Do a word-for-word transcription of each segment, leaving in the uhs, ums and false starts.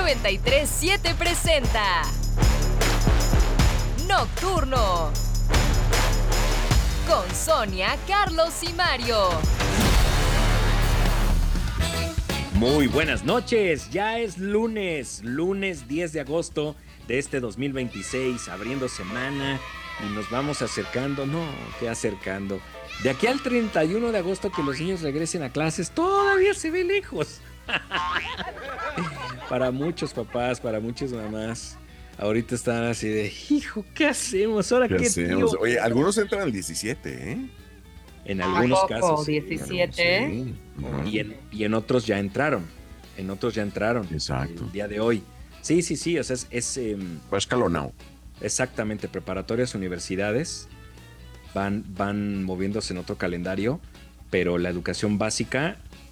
noventa y tres punto siete presenta Nocturno con Sonia, Carlos y Mario. Muy buenas noches, ya es lunes, lunes diez de agosto de este dos mil veintiséis, abriendo semana y nos vamos acercando, no, que acercando. De aquí al treinta y uno de agosto que los niños regresen a clases, todavía se ve lejos. Para muchos papás, para muchas mamás, ahorita están así de, hijo, ¿qué hacemos? ¿Ahora qué, ¿Qué hacemos? tío? Oye, algunos entran al diecisiete, ¿eh? En algunos casos. sí. diecisiete. Sí. Uh-huh. Y en, y en otros ya entraron. En otros ya entraron. Exacto. El día de hoy. Sí, sí, sí. O sea, es, es eh, Va escalonado. exactamente preparatorias, universidades van, van moviéndose en otro calendario, pero la educación básica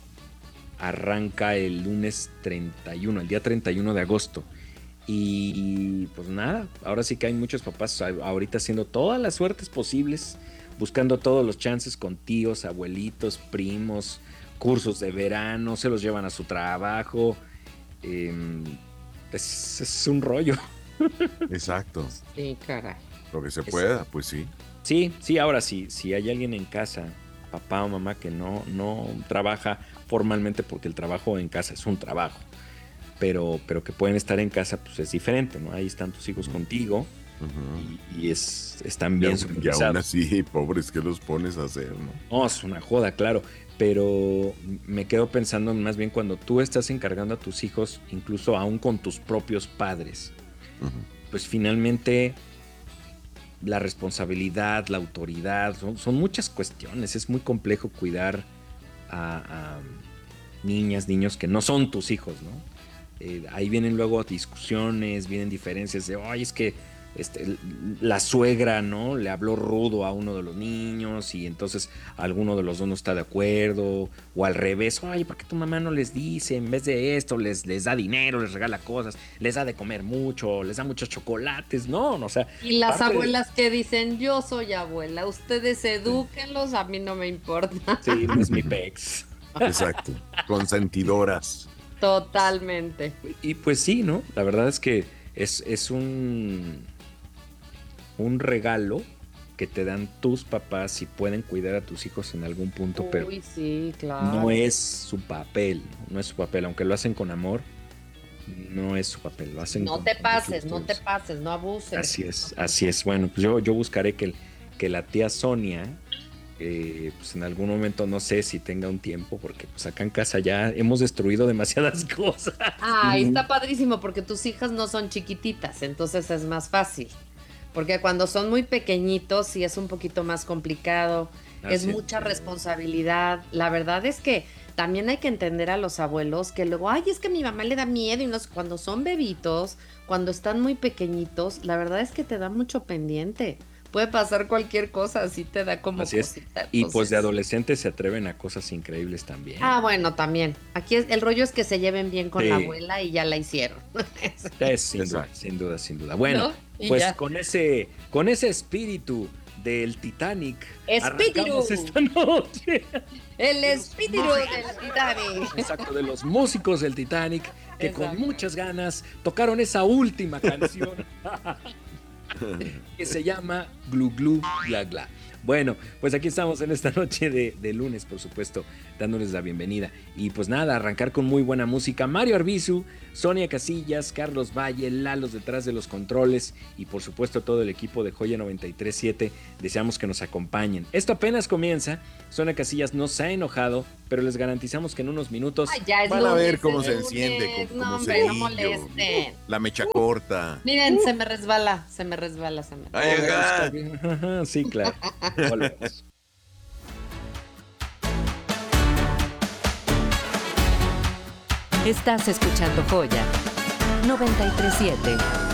arranca el lunes treinta y uno, el día treinta y uno de agosto. Y, y pues nada, ahora sí que hay muchos papás ahorita haciendo todas las suertes posibles, buscando todos los chances con tíos, abuelitos, primos, cursos de verano, se los llevan a su trabajo. Eh, es, es un rollo. Exacto. Sí, caray. Lo que se Es- pueda, pues sí. Sí, sí, ahora sí, si hay alguien en casa, papá o mamá, que no, no trabaja formalmente, porque el trabajo en casa es un trabajo, pero, pero que pueden estar en casa, pues es diferente, ¿no? Ahí están tus hijos contigo Uh-huh. y, y es, están Y, bien aún, y aún supervisados. así, pobres, ¿qué los pones a hacer, no? No, es una joda, claro, pero me quedo pensando más bien cuando tú estás encargando a tus hijos, incluso aún con tus propios padres, Uh-huh. pues finalmente la responsabilidad, la autoridad, son, son muchas cuestiones, es muy complejo cuidar a, a niñas, niños que no son tus hijos, ¿no? Eh, ahí vienen luego discusiones, vienen diferencias de, oye, es que este, la suegra, ¿no? Le habló rudo a uno de los niños y entonces alguno de los dos no está de acuerdo, o al revés, oye, ¿por qué tu mamá no les dice, en vez de esto, les, les da dinero, les regala cosas, les da de comer mucho, les da muchos chocolates? No, no, o sea, Y las parte de- abuelas que dicen, yo soy abuela, ustedes edúquenlos, a mí no me importa. sí, no es mi pex. Exacto. Consentidoras. Totalmente. Y pues sí, ¿no? La verdad es que es, es un, un regalo que te dan tus papás si pueden cuidar a tus hijos en algún punto, pero Uy, sí, claro. no es su papel, no es su papel, aunque lo hacen con amor, no es su papel, lo hacen No con- te con pases, mucho no te gusto. pases, no abuses. Así es, así es. Bueno, pues yo, yo buscaré que, el- que la tía Sonia, eh, pues en algún momento, no sé si tenga un tiempo, porque pues acá en casa ya hemos destruido demasiadas cosas. Ay, está padrísimo porque tus hijas no son chiquititas, entonces es más fácil. Porque cuando son muy pequeñitos sí es un poquito más complicado, Así es es. mucha responsabilidad. La verdad es que también hay que entender a los abuelos que luego, ay, es que a mi mamá le da miedo y no sé, cuando son bebitos, cuando están muy pequeñitos, la verdad es que te da mucho pendiente. Puede pasar cualquier cosa, así te da como Así es. cosita. Y pues de Entonces- adolescentes se atreven a cosas increíbles también. Ah, bueno, también. Aquí es, el rollo es que se lleven bien con Sí. la abuela y ya la hicieron. Es sin duda, Exacto. sin duda, sin duda. Bueno, ¿No? Y pues ya. con ese, con ese espíritu del Titanic, Espíritu. arrancamos esta noche. El espíritu del Titanic. Exacto, de los músicos del Titanic que con Exacto. muchas ganas tocaron esa última canción que se llama Glu Glu Gla Gla. Bueno, pues aquí estamos en esta noche de, de lunes, por supuesto, dándoles la bienvenida. Y pues nada, arrancar con muy buena música. Mario Arbizu, Sonia Casillas, Carlos Valle, Lalos detrás de los controles y por supuesto todo el equipo de Joya noventa y tres punto siete. Deseamos que nos acompañen. Esto apenas comienza. Sonia Casillas no se ha enojado, pero les garantizamos que en unos minutos... Ay, ya es Van a lunes, ver cómo es se lunes. enciende, cómo, No, cómo hombre, se no molesten. La mecha corta. Miren, se me resbala, se me resbala, se me resbala. Ay, ajá. Ajá, sí, claro. Volvemos. Estás escuchando Joya noventa y tres punto siete.